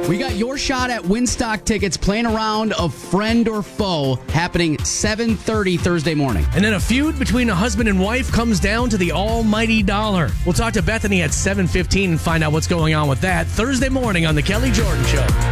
We got your shot at Winstock tickets playing a round of Friend or Foe happening 7:30 Thursday morning. And then a feud between a husband and wife comes down to the almighty dollar. We'll talk to Bethany at 7:15 and find out what's going on with that Thursday morning on The Kelly Jordan Show.